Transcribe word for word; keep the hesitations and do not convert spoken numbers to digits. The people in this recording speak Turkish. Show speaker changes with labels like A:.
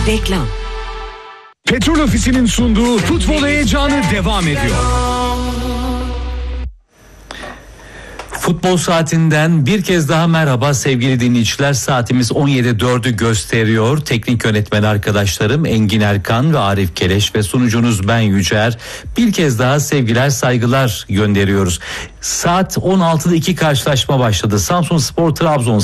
A: Reklam.
B: Petrol Ofisi'nin sunduğu futbol heyecanı devam ediyor.
C: Futbol saatinden bir kez daha merhaba sevgili dinleyiciler. Saatimiz on yedi dördü gösteriyor. Teknik yönetmen arkadaşlarım Engin Erkan ve Arif Keleş ve sunucunuz ben Yücer. Bir kez daha sevgiler saygılar gönderiyoruz. Saat on altıda iki karşılaşma başladı. Samsunspor Trabzon